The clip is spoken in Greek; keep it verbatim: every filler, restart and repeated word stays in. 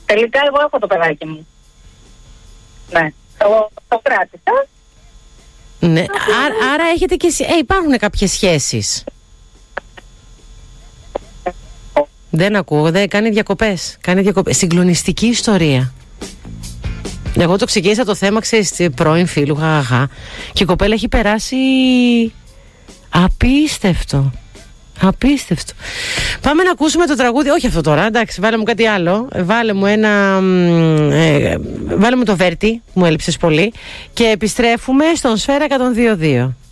Τελικά εγώ έχω το παιδάκι μου. Ναι, το, το κράτησα. Ναι, άρα, άρα έχετε και ε, υπάρχουν κάποιες σχέσεις. Δεν ακούω, δεν κάνει διακοπές. Κάνει διακοπές. Συγκλονιστική ιστορία. Εγώ το ξεκίνησα το θέμα, ξέρεις, πρώην φίλου, χαχαχα. Και η κοπέλα έχει περάσει απίστευτο. Απίστευτο. Πάμε να ακούσουμε το τραγούδι. Όχι αυτό τώρα, εντάξει, βάλε μου κάτι άλλο. Βάλε μου ένα ε, Βάλε μου το Βέρτι, μου έλειψες πολύ. Και επιστρέφουμε στον Σφαίρα εκατόν δύο δύο.